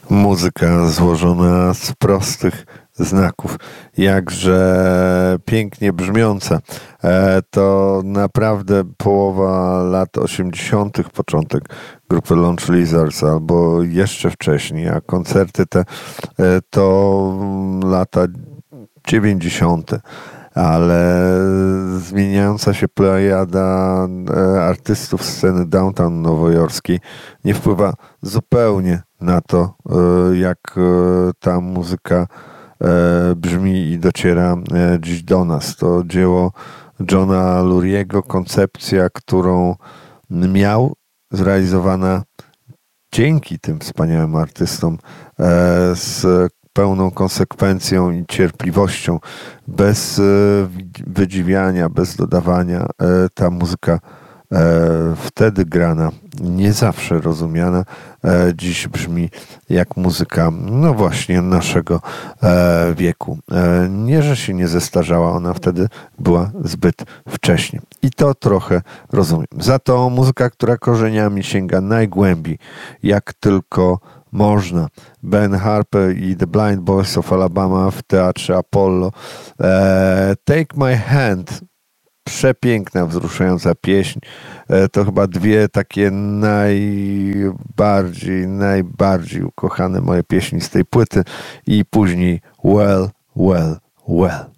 Muzyka złożona z prostych znaków, jakże pięknie brzmiąca. To naprawdę połowa lat 80., początek grupy Launch Lizards albo jeszcze wcześniej, a koncerty te to lata 90., ale zmieniająca się plejada artystów sceny downtown nowojorskiej nie wpływa zupełnie na to, jak ta muzyka brzmi i dociera dziś do nas. To dzieło Johna Luriego, koncepcja, którą miał, zrealizowana dzięki tym wspaniałym artystom z pełną konsekwencją i cierpliwością, bez wydziwiania, bez dodawania. Ta muzyka wtedy grana, nie zawsze rozumiana, dziś brzmi jak muzyka, no właśnie, naszego wieku. Nie, że się nie zestarzała, ona wtedy była zbyt wcześnie. I to trochę rozumiem. Za to muzyka, która korzeniami sięga najgłębiej, jak tylko można. Ben Harper i The Blind Boys of Alabama w Teatrze Apollo. Take My Hand. Przepiękna, wzruszająca pieśń. To chyba dwie takie najbardziej ukochane moje pieśni z tej płyty. I później Well, Well, Well.